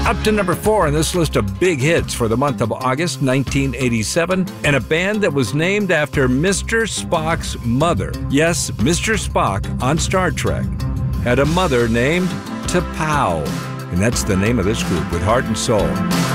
Up to number 4 on this list of big hits for the month of August 1987, and a band that was named after Mr. Spock's mother. Yes, Mr. Spock on Star Trek had a mother named T'Pau, and that's the name of this group with Heart and Soul.